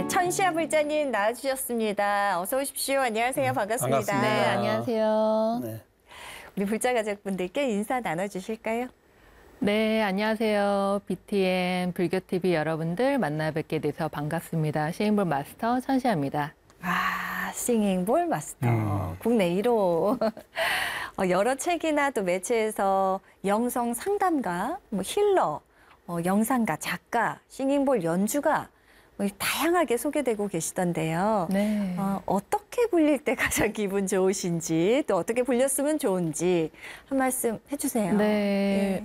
천시아 불자님 나와주셨습니다. 어서 오십시오. 안녕하세요. 반갑습니다. 반갑습니다. 네, 안녕하세요. 네. 우리 불자 가족분들께 인사 나눠주실까요? 네, 안녕하세요. BTN 불교TV 여러분들 만나 뵙게 돼서 반갑습니다. 싱잉볼 마스터 천시아입니다. 아, 싱잉볼 마스터. 국내 1호. 여러 책이나 또 매체에서 영성 상담가, 힐러, 영상가, 작가, 싱잉볼 연주가 다양하게 소개되고 계시던데요. 네. 어떻게 불릴 때 가장 기분 좋으신지, 또 어떻게 불렸으면 좋은지 한 말씀 해주세요. 네.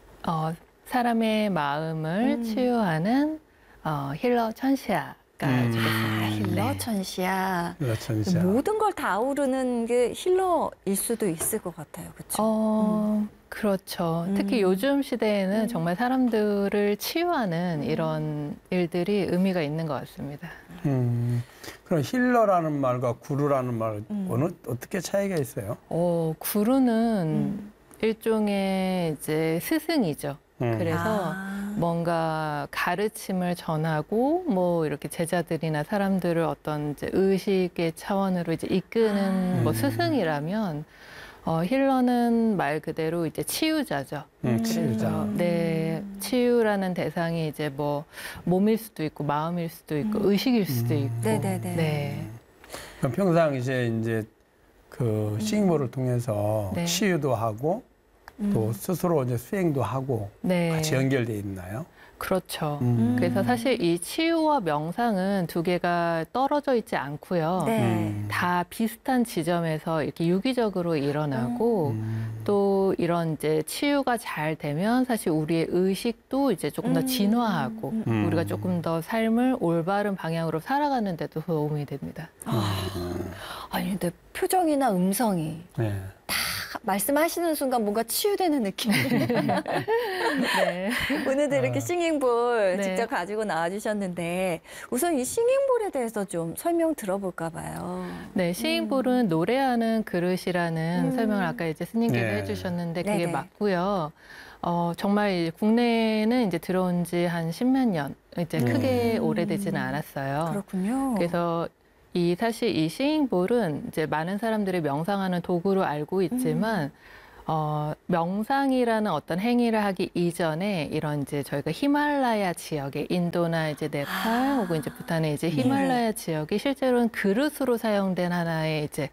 사람의 마음을 치유하는 힐러 천시아가 되겠습니다. 힐러 천시아. 천시아. 모든 걸 다 아우르는 게 힐러일 수도 있을 것 같아요. 그렇죠? 그렇죠. 특히 요즘 시대에는 정말 사람들을 치유하는 이런 일들이 의미가 있는 것 같습니다. 그럼 힐러라는 말과 구루라는 말 어떻게 차이가 있어요? 구루는 일종의 이제 스승이죠. 그래서 뭔가 가르침을 전하고 뭐 이렇게 제자들이나 사람들을 어떤 이제 의식의 차원으로 이제 이끄는 뭐 스승이라면 힐러는 말 그대로 이제 치유자죠. 치유자. 네, 치유라는 대상이 이제 뭐 몸일 수도 있고 마음일 수도 있고 의식일 수도 있고. 네네네. 네. 그럼 평상 이제 그 싱잉볼을 통해서 네. 치유도 하고 또 스스로 이제 수행도 하고 네. 같이 연결돼 있나요? 그렇죠. 그래서 사실 이 치유와 명상은 두 개가 떨어져 있지 않고요. 네. 다 비슷한 지점에서 이렇게 유기적으로 일어나고 또 이런 이제 치유가 잘 되면 사실 우리의 의식도 이제 조금 더 진화하고 우리가 조금 더 삶을 올바른 방향으로 살아가는 데도 도움이 됩니다. 아니, 근데 표정이나 음성이 네. 말씀하시는 순간 뭔가 치유되는 느낌. 네. 오늘도 이렇게 싱잉볼 네. 직접 가지고 나와주셨는데 우선 이 싱잉볼에 대해서 좀 설명 들어볼까 봐요. 네, 싱잉볼은 노래하는 그릇이라는 설명을 아까 이제 스님께서 네. 해주셨는데 그게 네네. 맞고요. 정말 이제 국내에는 이제 들어온 지 한 십몇 년, 이제 크게 오래되지는 않았어요. 그렇군요. 그래서 사실 이 싱잉볼은 이제 많은 사람들이 명상하는 도구로 알고 있지만, 명상이라는 어떤 행위를 하기 이전에 이런 이제 저희가 히말라야 지역에 인도나 이제 네팔 혹은 이제 부탄의 이제 히말라야 지역이 실제로는 그릇으로 사용된 하나의 이제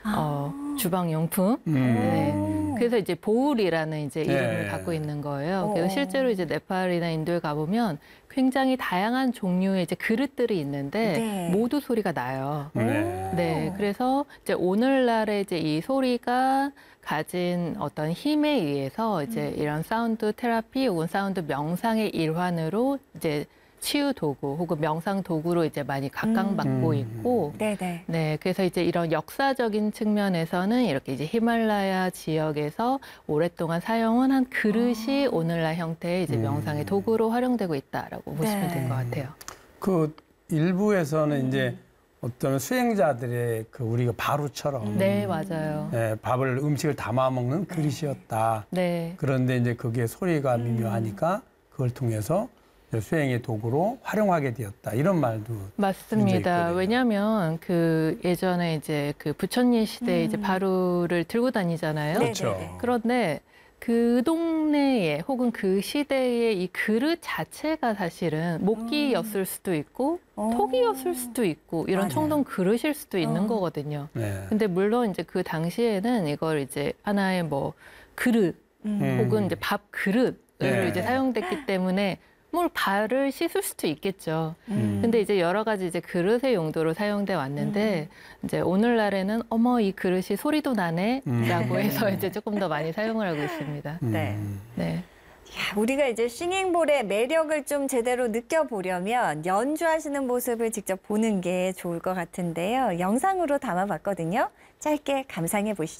주방용품. 네. 그래서 이제 보울이라는 이제 이름을 네. 갖고 있는 거예요. 그래서 실제로 이제 네팔이나 인도에 가보면 굉장히 다양한 종류의 이제 그릇들이 있는데 네. 모두 소리가 나요. 네. 네, 그래서 이제 오늘날의 이제 이 소리가 가진 어떤 힘에 의해서 이제 이런 사운드 테라피 혹은 사운드 명상의 일환으로 이제 치유 도구 혹은 명상 도구로 이제 많이 각광받고 있고, 네네. 네, 그래서 이제 이런 역사적인 측면에서는 이렇게 이제 히말라야 지역에서 오랫동안 사용은 한 그릇이 오늘날 형태의 이제 명상의 도구로 활용되고 있다라고 보시면 될 것 같아요. 그 일부에서는 이제 어떤 수행자들의 그 우리가 바루처럼 네, 맞아요. 음식을 담아 먹는 그릇이었다. 네. 그런데 이제 그게 소리가 미묘하니까 그걸 통해서 수행의 도구로 활용하게 되었다. 이런 말도 맞습니다. 있거든요. 왜냐하면 그 예전에 이제 그 부처님 시대에 이제 바루를 들고 다니잖아요. 그렇죠. 네네네. 그런데 그 동네에 혹은 그 시대의 이 그릇 자체가 사실은 목기였을 수도 있고 토기였을 수도 있고 이런 맞아요. 청동 그릇일 수도 있는 거거든요. 네. 근데 물론 이제 그 당시에는 이걸 이제 하나의 뭐 그릇 혹은 이제 밥 그릇으로 네. 이제 사용됐기 때문에 뭘 발을 씻을 수도 있겠죠. 근데 이제 여러 가지 이제 그릇의 용도로 사용돼 왔는데 이제 오늘날에는 어머 이 그릇이 소리도 나네라고 해서 이제 조금 더 많이 사용을 하고 있습니다. 네. 네. 야, 우리가 이제 싱잉볼의 매력을 좀 제대로 느껴보려면 연주하시는 모습을 직접 보는 게 좋을 것 같은데요. 영상으로 담아봤거든요. 짧게 감상해 보시죠.